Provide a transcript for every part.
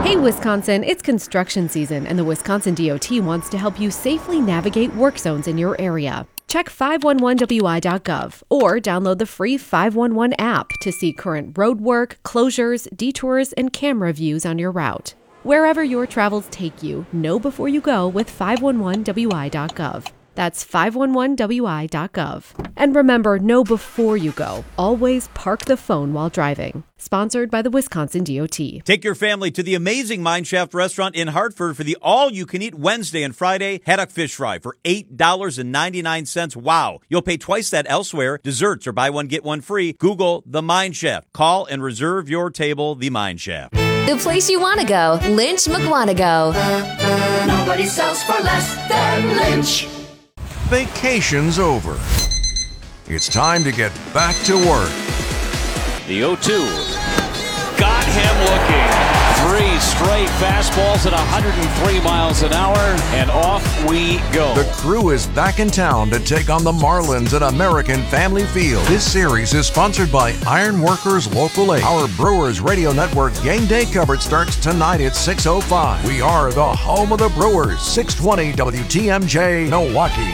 Hey, Wisconsin, it's construction season, and the Wisconsin DOT wants to help you safely navigate work zones in your area. Check 511wi.gov or download the free 511 app to see current road work, closures, detours, and camera views on your route. Wherever your travels take you, know before you go with 511wi.gov. That's 511wi.gov. And remember, know before you go. Always park the phone while driving. Sponsored by the Wisconsin DOT. Take your family to the amazing Mine Shaft restaurant in Hartford for the all-you-can-eat Wednesday and Friday haddock fish fry for $8.99. Wow. You'll pay twice that elsewhere. Desserts or buy one, get one free. Google the Mine Shaft. Call and reserve your table, the Mine Shaft. The place you want to go, Lynch McWanago. Nobody sells for less than Lynch. Vacation's over. It's time to get back to work. The 0-2. Got him looking. 3 straight fastballs at 103 miles an hour, and off we go. The Crew is back in town to take on the Marlins at American Family Field. This series is sponsored by Iron Workers Local 8. Our Brewers Radio Network game day coverage starts tonight at 6:05. We are the home of the Brewers, 620 WTMJ Milwaukee.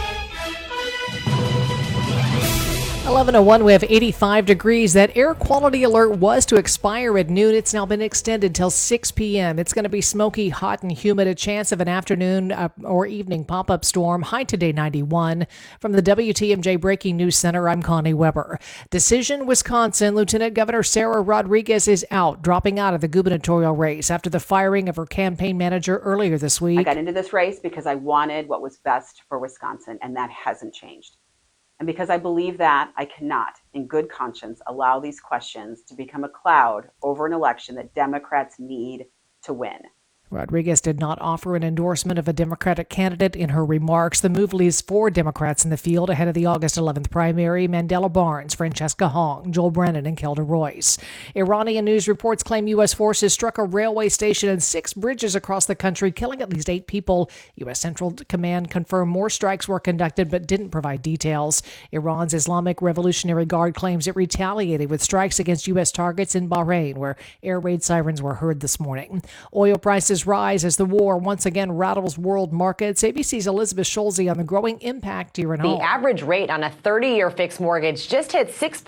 11:01, we have 85 degrees. That air quality alert was to expire at noon. It's now been extended till 6 p.m. It's going to be smoky, hot, and humid. A chance of an afternoon or evening pop-up storm. High today, 91. From the WTMJ Breaking News Center, I'm Connie Weber. Decision, Wisconsin. Lieutenant Governor Sarah Rodriguez is out, dropping out of the gubernatorial race after the firing of her campaign manager earlier this week. I got into this race because I wanted what was best for Wisconsin, and that hasn't changed. And because I believe that, I cannot, in good conscience, allow these questions to become a cloud over an election that Democrats need to win. Rodriguez did not offer an endorsement of a Democratic candidate in her remarks. The move leaves 4 Democrats in the field ahead of the August 11th primary: Mandela Barnes, Francesca Hong, Joel Brennan, and Kelda Royce. Iranian news reports claim U.S. forces struck a railway station and 6 bridges across the country, killing at least 8 people. U.S. Central Command confirmed more strikes were conducted but didn't provide details. Iran's Islamic Revolutionary Guard claims it retaliated with strikes against U.S. targets in Bahrain, where air raid sirens were heard this morning. Oil prices rise as the war once again rattles world markets. ABC's Elizabeth Schulze on the growing impact here at home. The average rate on a 30-year fixed mortgage just hit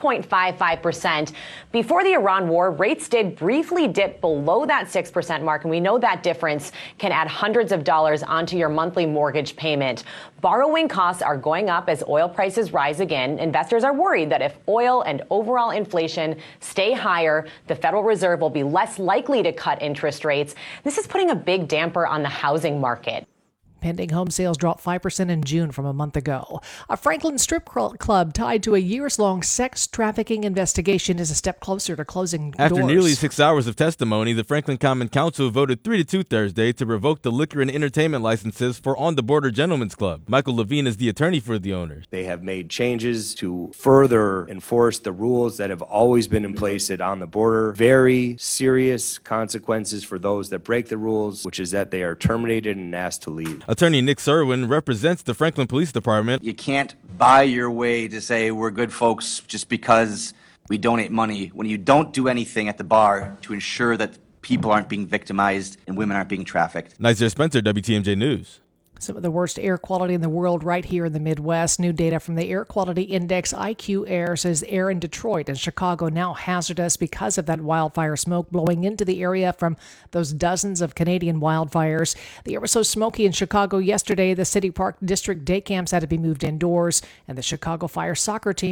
6.55%. Before the Iran war, rates did briefly dip below that 6% mark, and we know that difference can add hundreds of dollars onto your monthly mortgage payment. Borrowing costs are going up as oil prices rise again. Investors are worried that if oil and overall inflation stay higher, the Federal Reserve will be less likely to cut interest rates. This is putting a big damper on the housing market. Pending home sales dropped 5% in June from a month ago. A Franklin strip club tied to a years-long sex trafficking investigation is a step closer to closing doors. After nearly 6 hours of testimony, the Franklin Common Council voted 3-2 Thursday to revoke the liquor and entertainment licenses for On the Border Gentlemen's Club. Michael Levine is the attorney for the owners. They have made changes to further enforce the rules that have always been in place at On the Border. Very serious consequences for those that break the rules, which is that they are terminated and asked to leave. Attorney Nick Serwin represents the Franklin Police Department. You can't buy your way to say we're good folks just because we donate money when you don't do anything at the bar to ensure that people aren't being victimized and women aren't being trafficked. Nizer Spencer, WTMJ News. Some of the worst air quality in the world right here in the Midwest. New data from the Air Quality Index IQ Air says air in Detroit and Chicago now hazardous because of that wildfire smoke blowing into the area from those dozens of Canadian wildfires. The air was so smoky in Chicago yesterday, the City Park District day camps had to be moved indoors, and the Chicago Fire soccer team